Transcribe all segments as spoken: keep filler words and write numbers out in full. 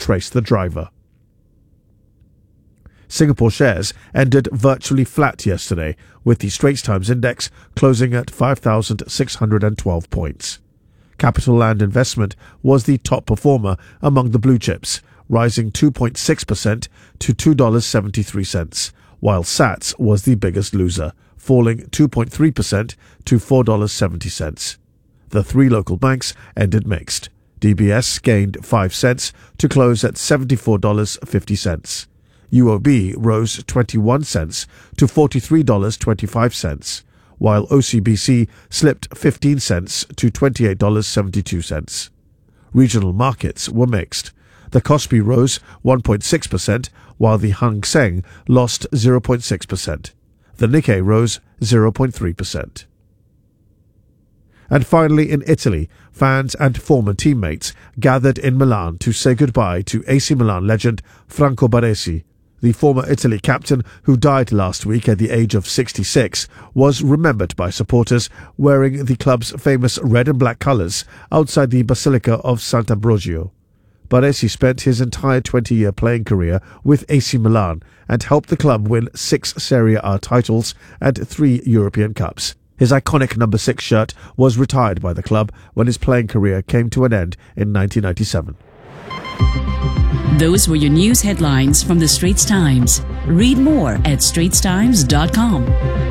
trace the driver. Singapore shares ended virtually flat yesterday, with the Straits Times Index closing at five thousand six hundred twelve points. Capital Land Investment was the top performer among the blue chips, rising two point six percent to two dollars and seventy-three cents, while S A T S was the biggest loser, falling two point three percent to four dollars and seventy cents. The three local banks ended mixed. D B S gained five cents to close at seventy-four dollars and fifty cents. U O B rose twenty-one cents to forty-three dollars and twenty-five cents, while O C B C slipped fifteen cents to twenty-eight dollars and seventy-two cents. Regional markets were mixed. The Kospi rose one point six percent, while the Hang Seng lost zero point six percent. The Nikkei rose zero point three percent. And finally, in Italy, fans and former teammates gathered in Milan to say goodbye to A C Milan legend Franco Baresi. The former Italy captain, who died last week at the age of sixty-six, was remembered by supporters wearing the club's famous red and black colours outside the Basilica of Sant'Ambrogio. Baresi spent his entire twenty-year playing career with A C Milan and helped the club win six Serie A titles and three European Cups. His iconic number six shirt was retired by the club when his playing career came to an end in nineteen ninety-seven. Those were your news headlines from the Straits Times. Read more at straits times dot com.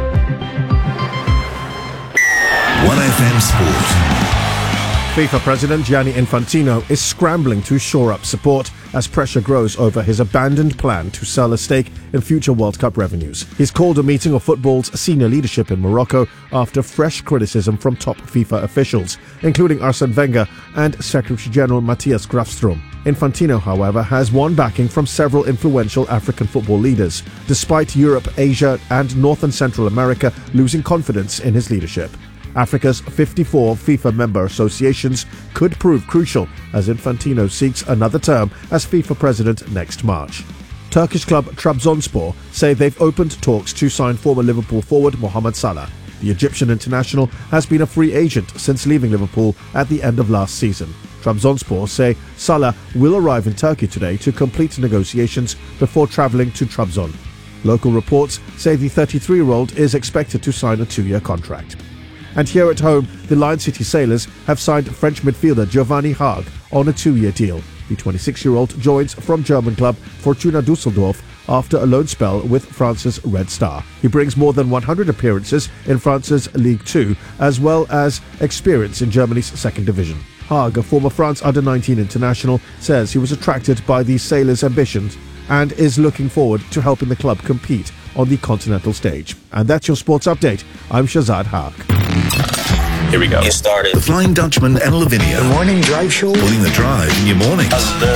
one F M Sport. FIFA President Gianni Infantino is scrambling to shore up support as pressure grows over his abandoned plan to sell a stake in future World Cup revenues. He's called a meeting of football's senior leadership in Morocco after fresh criticism from top FIFA officials, including Arsene Wenger and Secretary General Matthias Grafström. Infantino, however, has won backing from several influential African football leaders, despite Europe, Asia and North and Central America losing confidence in his leadership. Africa's fifty-four FIFA member associations could prove crucial as Infantino seeks another term as FIFA president next March. Turkish club Trabzonspor say they've opened talks to sign former Liverpool forward Mohamed Salah. The Egyptian international has been a free agent since leaving Liverpool at the end of last season. Trabzonspor say Salah will arrive in Turkey today to complete negotiations before travelling to Trabzon. Local reports say the thirty-three-year-old is expected to sign a two-year contract. And here at home, the Lion City Sailors have signed French midfielder Giovanni Haag on a two-year deal. The twenty-six-year-old joins from German club Fortuna Düsseldorf after a loan spell with France's Red Star. He brings more than one hundred appearances in France's Ligue two, as well as experience in Germany's second division. Haag, a former France under nineteen international, says he was attracted by the Sailors' ambitions and is looking forward to helping the club compete on the continental stage. And that's your sports update. I'm Shazad Haaq. Here we go. Get started. The Flying Dutchman and Lavinia. The Morning Drive Show. Putting the drive in your mornings.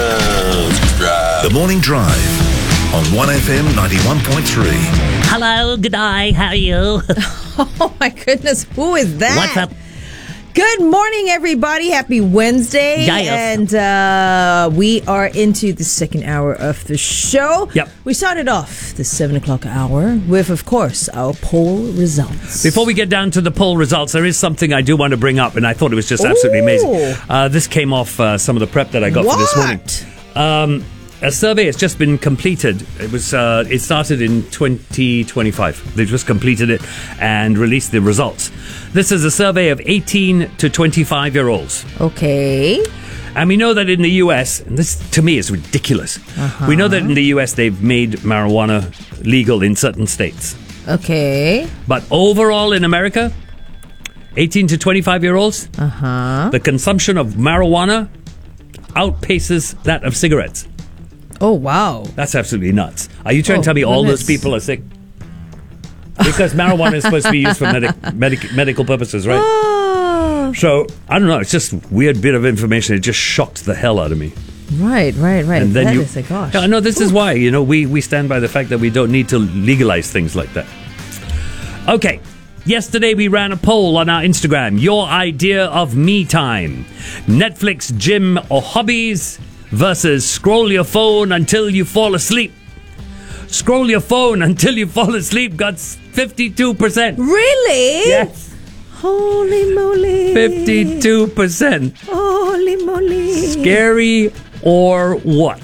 Let's drive. The Morning Drive on one F M ninety-one point three. Hello, good day, how are you? Oh my goodness, who is that? What's up? Good morning, everybody. Happy Wednesday. Yes. And uh, we are into the second hour of the show. Yep. We started off the seven o'clock hour with, of course, our poll results. Before we get down to the poll results, there is something I do want to bring up, and I thought it was just absolutely Ooh. amazing. Uh, this came off uh, some of the prep that I got what? for this morning. Um, a survey has just been completed. It was uh, it started in twenty twenty-five. They just completed it and released the results. This is a survey of eighteen to twenty-five year olds. Okay. And we know that in the U S, and this to me is ridiculous, uh-huh. we know that in the U S they've made marijuana legal in certain states. Okay. But overall in America, eighteen to twenty-five year olds, uh-huh. the consumption of marijuana outpaces that of cigarettes. Oh, wow. That's absolutely nuts. Are you trying oh, to tell me all goodness. those people are sick? Because marijuana is supposed to be used for medic, medic, medical purposes, right? Oh. So, I don't know. It's just a weird bit of information. It just shocked the hell out of me. Right, right, right. And then that you, is a gosh. Yeah, no, this Ooh. is why. You know, we, we stand by the fact that we don't need to legalize things like that. Okay. Yesterday we ran a poll on our Instagram. Your idea of me time. Netflix, gym, or hobbies versus scroll your phone until you fall asleep. Scroll your phone until you fall asleep got fifty-two percent. Really? Yes. Holy moly. fifty-two percent. Holy moly. Scary or what?